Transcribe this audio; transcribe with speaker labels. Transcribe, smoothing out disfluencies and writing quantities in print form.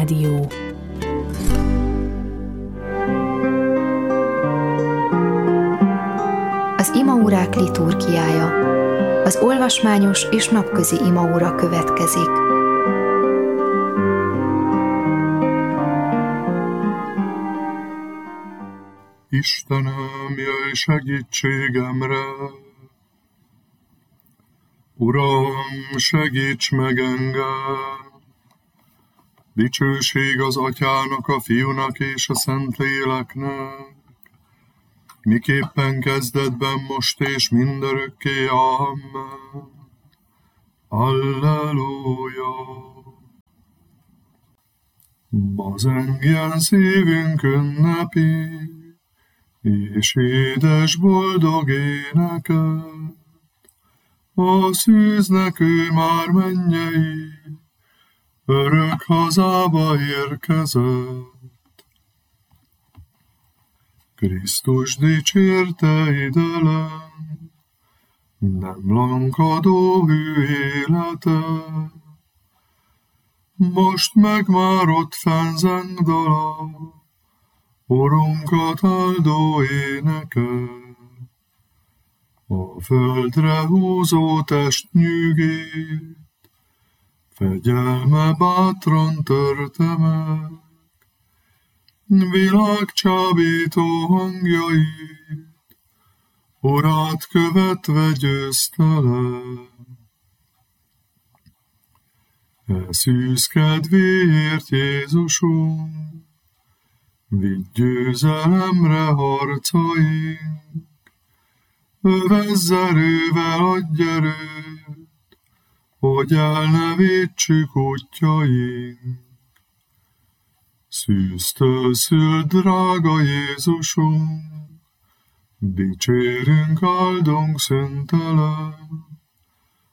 Speaker 1: Rádió.
Speaker 2: Az imaórák liturgiája. Az olvasmányos és napközi imaóra következik.
Speaker 3: Istenem, jöjj segítségemre! Uram, segíts meg engem! Dicsőség az Atyának, a Fiúnak és a Szentléleknek, miképpen kezdetben, most és mindörökké. Amen. Alleluja! Ma zengjen szívünk ünnepi, és édes boldog éneket, a szűznek ő már mennyei, örök hazába érkezett. Krisztus dicsérte idelen, nem lankadó hű élete, most meg már ott fenn zeng dala, Urunkat áldó éneke. A földre húzó test nyűgét, fegyelme bátran törte meg, világcsábító hangjait, Urát követve győzte le. E szűz kedvéért, Jézusunk, vigy győzelemre harcaink, övezz erővel, adj erőt, hogy el ne vétsük útjaink. Szűztől szült, drága Jézusunk, dicsérünk, áldunk szüntelen,